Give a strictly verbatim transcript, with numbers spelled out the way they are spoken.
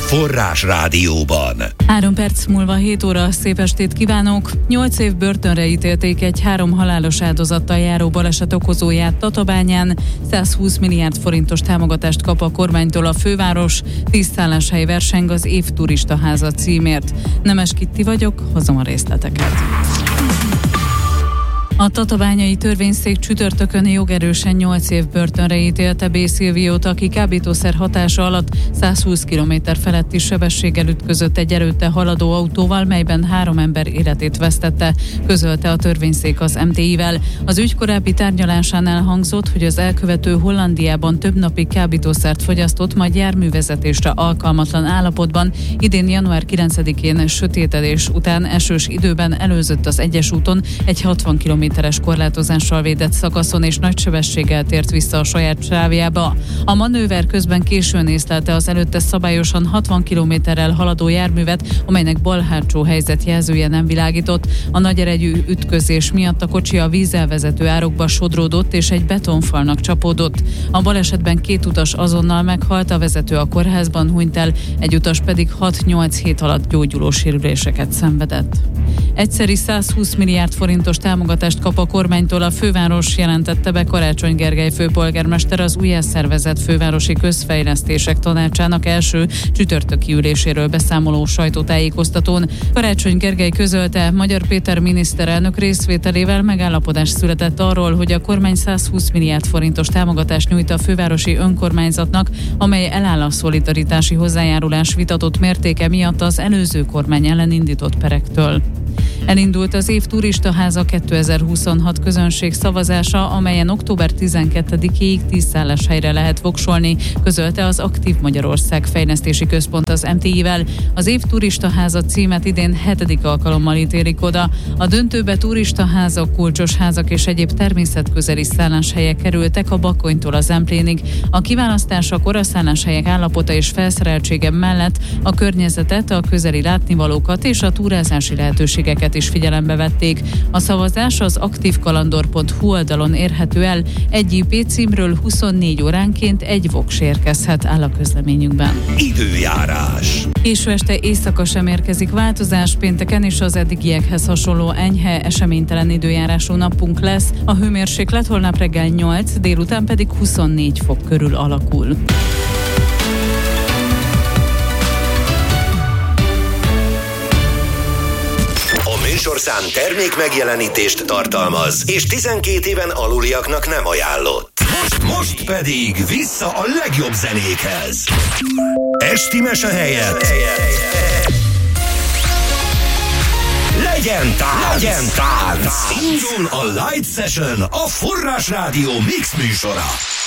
Forrás Rádióban. Három perc múlva hét óra, szép estét kívánok! Nyolc év börtönre ítélték egy három halálos áldozattal járó baleset okozóját Tatabányán. százhúsz milliárd forintos támogatást kap a kormánytól a főváros. Tíz szálláshely verseng az év turistaháza címért. Nemes Kitti vagyok, hozom a részleteket. A tatabányai törvényszék csütörtökön jogerősen nyolc év börtönre ítélte B. Szilviót, aki kábítószer hatása alatt százhúsz kilométer feletti sebességgel ütközött egy előtte haladó autóval, melyben három ember életét vesztette, közölte a törvényszék az em té i-vel. Az ügy korábbi tárgyalásán elhangzott, hogy az elkövető Hollandiában több napig kábítószert fogyasztott, majd járművezetésre alkalmatlan állapotban idén január kilencedikén sötétedés után esős időben előzött az egyes úton egy hatvan kilométeres korlátozással védett szakaszon, és nagy sebességgel tért vissza a saját sávjába. A manőver közben későn észlelte az előtte szabályosan hatvan kilométerrel haladó járművet, amelynek bal hátsó helyzetjelzője nem világított. A nagy erejű ütközés miatt a kocsi a vízelvezető árokba sodródott, és egy betonfalnak csapódott. A balesetben két utas azonnal meghalt, a vezető a kórházban hunyt el, egy utas pedig hat-nyolc hét alatt gyógyuló sérüléseket szenvedett. Egyszeri százhúsz milliárd forintos támogatást kap a kormánytól a főváros, jelentette be Karácsony Gergely főpolgármester az újjászervezett fővárosi közfejlesztések tanácsának első csütörtöki üléséről beszámoló sajtótájékoztatón. Karácsony Gergely közölte, Magyar Péter miniszterelnök részvételével megállapodás született arról, hogy a kormány százhúsz milliárd forintos támogatást nyújt a fővárosi önkormányzatnak, amely eláll a szolidaritási hozzájárulás vitatott mértéke miatt az előző kormány ellen indított perektől. Elindult az év turistaháza kétezer-huszonhat közönség szavazása, amelyen október tizenkettedikéig tíz szálláshelyre lehet voksolni, közölte az Aktív Magyarország Fejlesztési Központ az em té i-vel. Az év turistaháza címet idén hetedik alkalommal ítélik oda. A döntőbe turistaházak, kulcsos házak és egyéb természetközeli szálláshelyek kerültek a Bakonytól az Emplénig. A kiválasztásakor a szálláshelyek állapota és felszereltsége mellett a környezetet, a közeli látnivalókat és a túrázási lehetőségeket is figyelembe vették. A szavazás az aktívkalandor pont hu oldalon érhető el. Egy i pé címről huszonnégy óránként egy voks érkezhet, áll a közleményünkben. Időjárás. Késő este éjszaka sem érkezik változás, pénteken is az eddigiekhez hasonló enyhe, eseménytelen időjárású napunk lesz. A hőmérséklet holnap reggel nyolc, délután pedig huszonnégy fok körül alakul. Műsorszám termék megjelenítést tartalmaz, és tizenkét éven aluliaknak nem ajánlott. Most, most pedig vissza a legjobb zenékhez. Esti mese helyett legyen tánc! Legyen tánc! Indul a Light Session, a Forrás Rádió mix műsora.